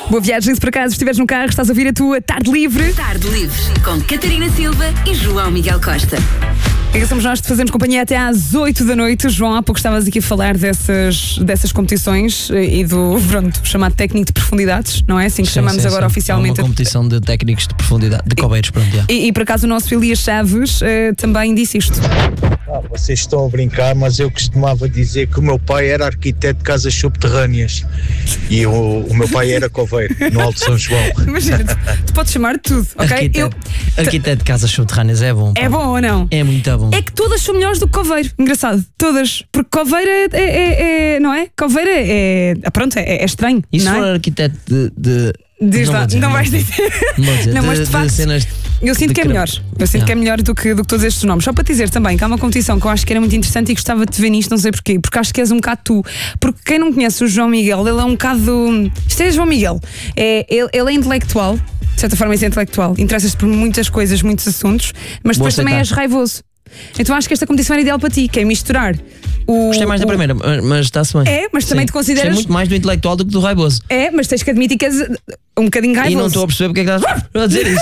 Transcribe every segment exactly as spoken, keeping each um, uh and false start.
Boa viagem, se por acaso estiveres no carro, estás a ouvir a tua Tarde Livre. Tarde Livre, com Catarina Silva e João Miguel Costa. E somos nós que te fazemos companhia até às oito da noite. João, há pouco estavas aqui a falar dessas, dessas competições e do, pronto, chamado técnico de profundidades, não é? Assim que Sim, chamamos sim, agora sim. oficialmente. É uma competição de técnicos de profundidade, de coveiros, pronto, já. E, e por acaso o nosso Elias Chaves eh, também disse isto. Ah, vocês estão a brincar, mas eu costumava dizer que o meu pai era arquiteto de casas subterrâneas e o, o meu pai era coveiro no Alto São João. Imagina, tu, tu podes chamar de tudo, ok? Arquiteto, Eu, arquiteto de casas subterrâneas é bom. Pá. é bom ou não? É muito bom. É que todas são melhores do que coveiro. Engraçado. Todas. Porque coveiro é. é, é, é não é? Coveiro é. é pronto, é, é estranho. E se não for é? arquiteto de. de... Diz não lá, vou dizer, não não vais vou dizer. Não vou dizer. Não, de, mas de de facto, cenas eu sinto de que é cre- melhor. Eu sinto Yeah. que é melhor do que, do que todos estes nomes. Só para te dizer também que há uma competição que eu acho que era muito interessante e gostava de te ver nisto, não sei porquê, porque acho que és um bocado tu. Porque quem não conhece o João Miguel, ele é um bocado. Isto é João Miguel. É, ele, ele é intelectual, de certa forma, é intelectual. Interessas-te por muitas coisas, muitos assuntos, mas Vou depois também és aceitar. raivoso. Então acho que esta competição era ideal para ti, que é misturar o. Gostei mais da o- primeira, mas- mas está-se bem. É, mas também Sim. te consideras- Gostei muito mais do intelectual do que do raivoso. É, mas tens que admitir que és um bocadinho raivoso. E não estou a perceber porque é que estás a dizer isso.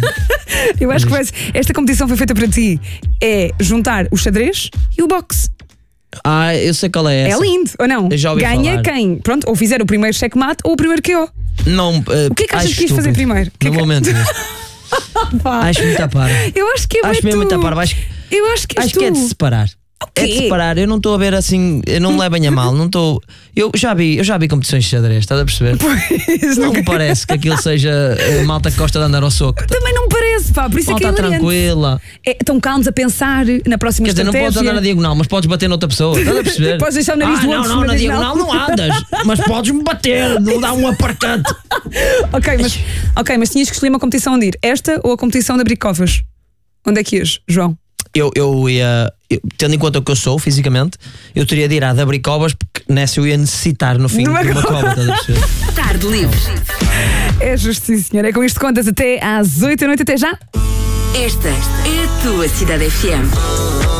Eu acho que vai- esta competição foi feita para ti. É juntar o xadrez e o boxe. Ah, eu sei qual é essa. É lindo, ou não? Eu já ouvi Ganha falar. quem? Pronto, ou fizer o primeiro checkmate ou o primeiro K O. Não, O que é que achas que ias fazer primeiro? O que é No que- momento. Pá, Acho muito a par. eu acho que é Acho bem mesmo tu. muito a par. Acho, Eu acho que és acho tu. que é de separar. É de quê? separar. Eu não estou a ver assim. Eu não me levem a mal. Não estou. Eu já vi, eu já vi competições de xadrez, estás a perceber? Pois, Não nunca- me parece que aquilo seja eh, malta que gosta de andar ao soco. Também não me parece, pá, por isso Malta é que é hilariante. tranquila. É, estão calmos a pensar na próxima Quer dizer, não estratégia. podes andar na diagonal, mas podes bater noutra pessoa. Estás a perceber? Podes deixar o nariz ah, do não, outro não, na na diagonal. diagonal não andas. Mas podes-me bater, não dá um aparcante. Ok, mas, ok, mas tinhas que escolher uma competição onde ir. Esta ou a competição de abrir covas? Onde é que ias, João? Eu, eu ia, eu, tendo em conta o que eu sou fisicamente, eu teria de ir à de abrir covas, porque nessa eu ia necessitar no fim Numa de uma cova. cova. Estás a perceber? Tarde Livre. É justo, sim, senhor. É com isto que contas até às oito da noite. Até já. Esta é a tua Cidade F M.